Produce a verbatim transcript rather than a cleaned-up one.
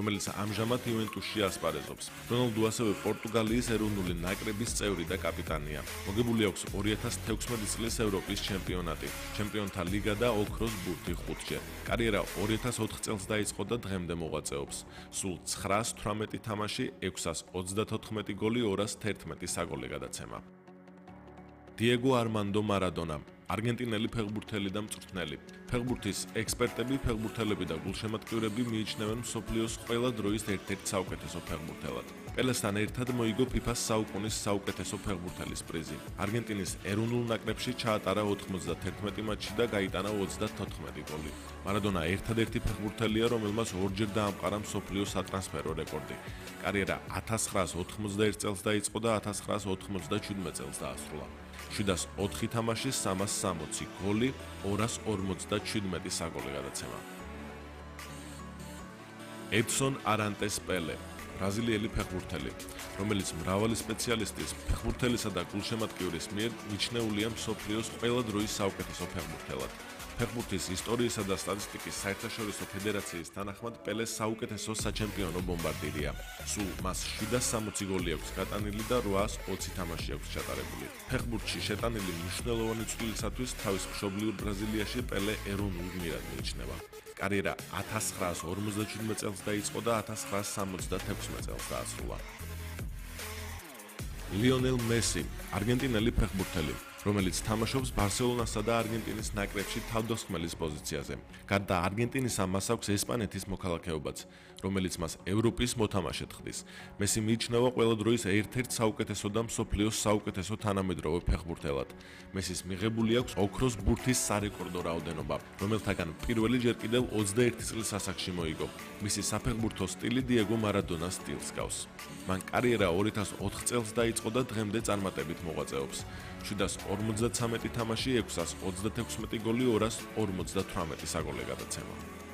რომელიც ამჟამად იუვენტუსში ასპარეზობს. რონალდუ ასევე პორტუგალიის ეროვნული ნაკრების წევრი და კაპიტანია. მოგებული აქვს ორი ათას თექვსმეტი წლის ევროპის ჩემპიონატი, ჩემპიონთა ლიგა და ოქროს ბურთი ხუთჯერ. კარიერა ორი ათას ოთხ წელს დაიწყო და დღემდე მოღვაწეობს. სულ ცხრაას თვრამეტი თამაში, ექვსას ოცდათოთხმეტი გოლი, ორას თერთმეტი საგოლე გადაცემა. დიეგო არმანდო მარადონა, არგენტინელი ფეხბურთელი და მწვრთნელი. ფეხბურთის ექსპერტები, ფეხბურთელები და გულშემატკივრები მიიჩნევენ მსოფლიოს ყველა დროის ერთ-ერთ საუკეთესო ფეხბურთელად. პელესთან ერთად მოიგო ფიფას საუკუნის საუკეთესო ფეხბურთელის პრიზი. არგენტინის ეროვნულ ნაკრებში ჩაატარა ოთხმოცდათერთმეტი მატჩი და გაიტანა ოცდათოთხმეტი გოლი. მარადონა ერთადერთი ფეხბურთელია, რომელმაც ორჯერ დაამყარა მსოფლიო სატრანსფერო რეკორდი. კარიერა ათას ცხრაას ოთხმოცდაერთ წელს დაიწყო და ათას ცხრაას ოთხმოცდაჩვიდმეტ წელს დაასრულა. შვიდას ოთხი თამაში, სამას სამოცი გოლი, ორას ორმოცდაჩვიდმეტი საგოლე გადაცემა. ედსონ არანტეს პელე, ბრაზილიელი ფეხბურთელი, რომელიც მრავალი სპეციალისტის, ფეხბურთელისა და გულშემატკივრის მიერ მიჩნეულია მსოფლიოს ყველა დროის საუკეთესო ფეხბურთელად. ფეხბურთის ისტორიისა და სტატისტიკის საერთაშორისო ფედერაციის თანახმად პელე საუკეთესო საჩემპიონო ბომბარდირია. სულ მას შვიდას სამოცი გოლი აქვს გატანილი და რვაას ოცი თამაში აქვს ჩატარებული. ფეხბურთში შეტანილი მნიშვნელოვანი წვლილისათვის თავის მშობლიურ ბრაზილიაში პელე ეროვნულ გმირად მიიჩნევა. კარიერა ათას ცხრაას ორმოცდაჩვიდმეტ წელს დაიწყო და ათას ცხრაას სამოცდათექვსმეტ წელს დაასრულა. ლიონელ მესი, არგენტინელი ფეხბურთელი, რომელიც თამაშობს ბარსელონასა და არგენტინის ნაკრებში თავდამსხმელის პოზიციაზე. გარდა არგენტინისა, მას აქვს ესპანეთის მოქალაქეობაც, რომელიც მას ევროპის მოთამაშედ ხდის. მესი მიიჩნევა ყველა დროის ერთ-ერთ საუკეთესო და მსოფლიოს საუკეთესო თანამედროვე ფეხბურთელად. მესის მიღებული აქვს ოქროს ბურთის სარეკორდო რაოდენობა, რომელთაგან პირველი ჯერ კიდევ ოცდაერთი წლის ასაკში მოიგო. მისი საფეხბურთო სტილი დიეგო მარადონას სტილს გავს. მან კარიერა ორი ათას ოთხ წელს დაიწყო და დღემდე წარმატებით მოღვაწეობს. შვიდას ორმოცდაცამეტი თამაში, ექვსას ოცდათექვსმეტი გოლი, ორას ორმოცდათვრამეტი საგოლე გადაცემა.